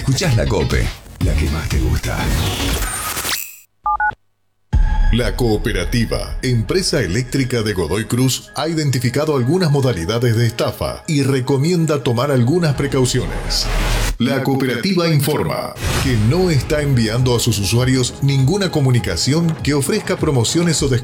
Escuchás la COPE, la que más te gusta. La Cooperativa, empresa eléctrica de Godoy Cruz, ha identificado algunas modalidades de estafa y recomienda tomar algunas precauciones. La Cooperativa informa que no está enviando a sus usuarios ninguna comunicación que ofrezca promociones o descuentos